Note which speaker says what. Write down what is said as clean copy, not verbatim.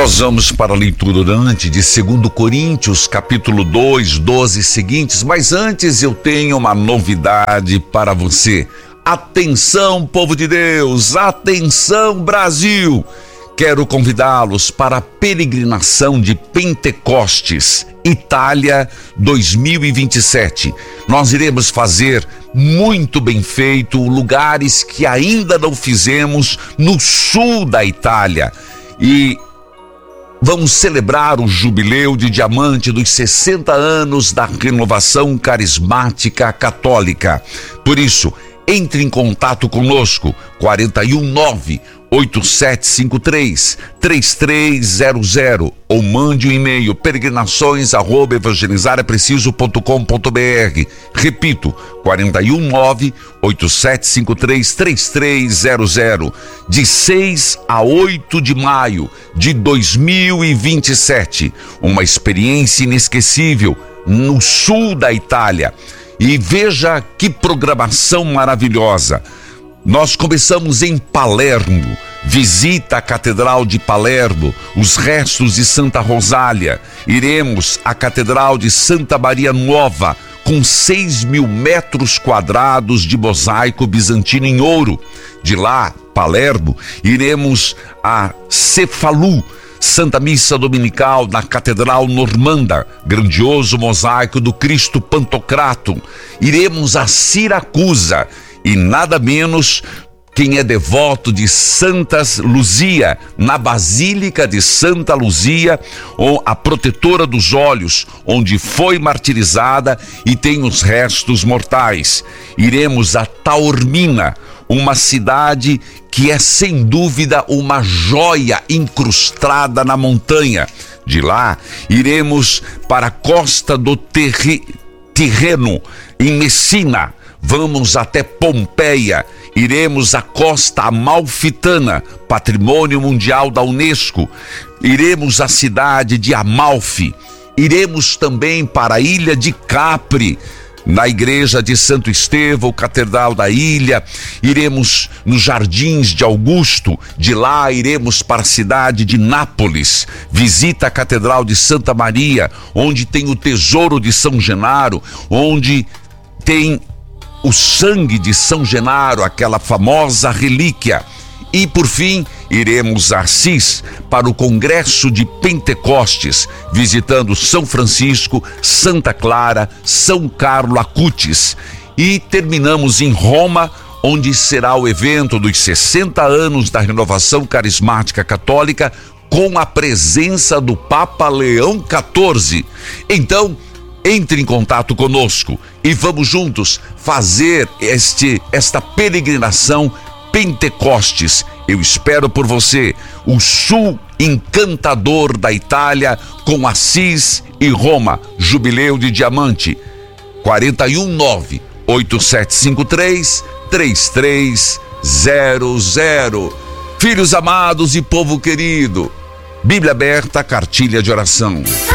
Speaker 1: Nós vamos para a leitura orante de 2 Coríntios, capítulo 2, 12 seguintes, mas antes eu tenho uma novidade para você. Atenção, povo de Deus! Atenção, Brasil! Quero convidá-los para a peregrinação de Pentecostes, Itália 2027. Nós iremos fazer muito bem feito lugares que ainda não fizemos no sul da Itália. E vamos celebrar o jubileu de diamante dos 60 anos da renovação carismática católica. Por isso, entre em contato conosco, 419-8753-3300 ou mande um e-mail peregrinações@evangelizarapreciso.com.br. Repito, 419-8753-3300, de 6 a 8 de maio de 2027. Uma experiência inesquecível no sul da Itália. E veja que programação maravilhosa. Nós começamos em Palermo, visita a Catedral de Palermo, os restos de Santa Rosália. Iremos à Catedral de Santa Maria Nova, com 6.000 metros quadrados de mosaico bizantino em ouro. De lá, Palermo, iremos a Cefalù, Santa Missa Dominical na Catedral Normanda, grandioso mosaico do Cristo Pantocrator. Iremos a Siracusa e nada menos quem é devoto de Santa Luzia, na Basílica de Santa Luzia, a protetora dos olhos, onde foi martirizada e tem os restos mortais. Iremos a Taormina, uma cidade que é sem dúvida uma joia incrustada na montanha. De lá, iremos para a costa do Tirreno, em Messina. Vamos até Pompeia, iremos à Costa Amalfitana, Patrimônio Mundial da Unesco. Iremos à cidade de Amalfi. Iremos também para a ilha de Capri, na igreja de Santo Estevão, Catedral da Ilha. Iremos nos Jardins de Augusto. De lá iremos para a cidade de Nápoles. Visita a Catedral de Santa Maria, onde tem o tesouro de São Genaro, onde tem o sangue de São Genaro, aquela famosa relíquia. E por fim, iremos a Assis para o Congresso de Pentecostes, visitando São Francisco, Santa Clara, São Carlo Acutis. E terminamos em Roma, onde será o evento dos 60 anos da renovação carismática católica, com a presença do Papa Leão XIV. Então, entre em contato conosco e vamos juntos fazer esta peregrinação Pentecostes. Eu espero por você, o sul encantador da Itália, com Assis e Roma, jubileu de diamante. 419-8753-3300. Filhos amados e povo querido, Bíblia aberta, cartilha de oração.